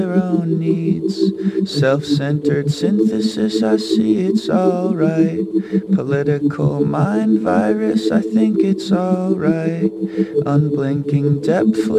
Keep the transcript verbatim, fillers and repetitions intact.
their own needs. Self-centered synthesis, I see it's alright. Political mind virus, I think it's alright. Unblinking depth